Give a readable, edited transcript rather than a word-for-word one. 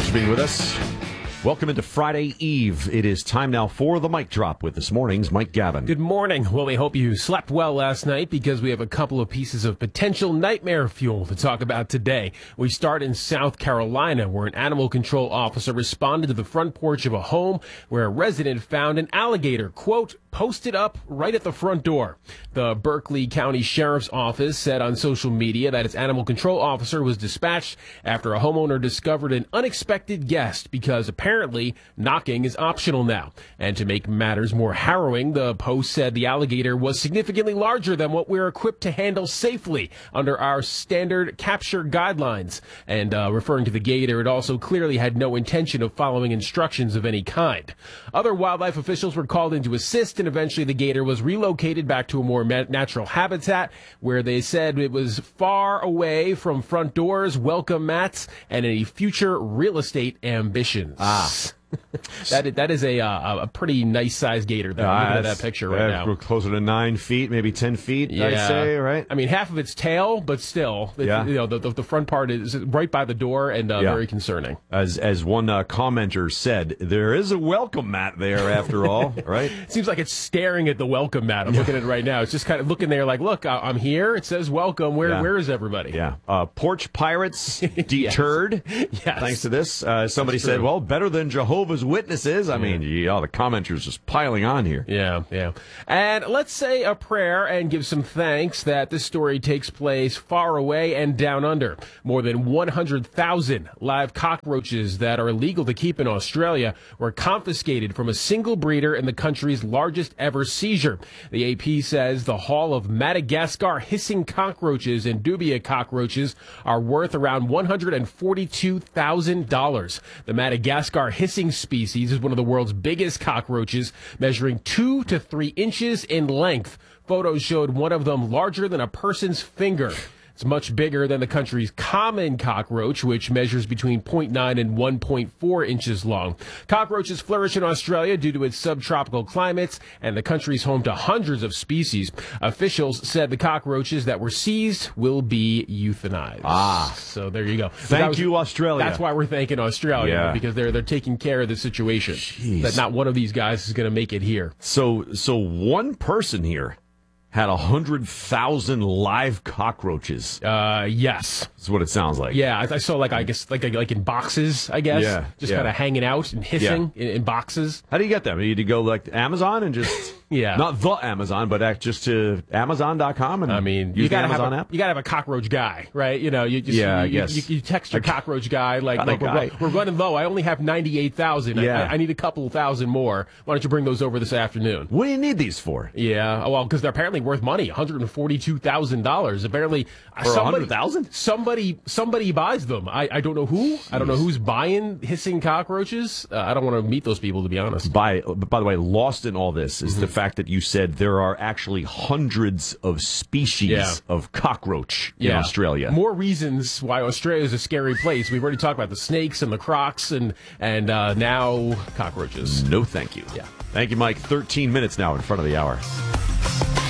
Thanks for being with us. Welcome into Friday Eve. It is time now for the Mic Drop with this morning's Mike Gavin. Good morning. Well, we hope you slept well last night because we have a couple of pieces of potential nightmare fuel to talk about today. We start in South Carolina, where an animal control officer responded to the front porch of a home where a resident found an alligator, quote, posted up right at the front door. The Berkeley County Sheriff's Office said on social media that its animal control officer was dispatched after a homeowner discovered an unexpected guest because apparently knocking is optional now. And to make matters more harrowing, the post said the alligator was significantly larger than what we're equipped to handle safely under our standard capture guidelines. And referring to the gator, it also clearly had no intention of following instructions of any kind. Other wildlife officials were called in to assist, and eventually the gator was relocated back to a more natural habitat where they said it was far away from front doors, welcome mats, and any future real estate ambitions. That is a pretty nice sized gator there. Looking at that picture right now. We're closer to 9 feet, maybe 10 feet, Yeah. I'd say, right? I mean, half of its tail, but still, the front part is right by the door and very concerning. As one commenter said, there is a welcome mat there after all, right? It seems like it's staring at the welcome mat. I'm looking at it right now. It's just kind of looking there like, look, I'm here. It says welcome. Where is everybody? Yeah. Porch pirates deterred. Yes. Thanks to this. Somebody said, well, better than Jehovah's Witnesses. I mean, the commenters just piling on here. Yeah. And let's say a prayer and give some thanks that this story takes place far away and down under. More than 100,000 live cockroaches that are illegal to keep in Australia were confiscated from a single breeder in the country's largest ever seizure. The AP says the haul of Madagascar hissing cockroaches and dubia cockroaches are worth around $142,000. The Madagascar hissing species is one of the world's biggest cockroaches, measuring 2 to 3 inches in length. Photos showed one of them larger than a person's finger. It's much bigger than the country's common cockroach, which measures between 0.9 and 1.4 inches long. Cockroaches flourish in Australia due to its subtropical climates, and the country's home to hundreds of species. Officials said the cockroaches that were seized will be euthanized. So there you go. Thank you, Australia. That's why we're thanking Australia, because they're taking care of the situation. Jeez. That not one of these guys is going to make it here. So one person here had 100,000 live cockroaches. Yes. That's what it sounds like. Yeah, I saw like in boxes, I guess. Yeah, just kind of hanging out and hissing in boxes. How do you get them? You need to go like to Amazon and just not the Amazon, but just to Amazon.com and use the Amazon app. You gotta have a cockroach guy, right? You text your cockroach guy like we're running low. I only have 98,000. I need a couple thousand more. Why don't you bring those over this afternoon? What do you need these for? Yeah, well, because they're apparently worth money, $142,000. Apparently, for 100,000. Somebody buys them. I don't know who. Jeez. I don't know who's buying hissing cockroaches. I don't want to meet those people, to be honest. By the way, lost in all this is the fact that you said there are actually hundreds of species of cockroach in Australia. More reasons why Australia is a scary place. We've already talked about the snakes and the crocs and now cockroaches. No, thank you. Yeah. Thank you, Mike. 13 minutes now in front of the hour.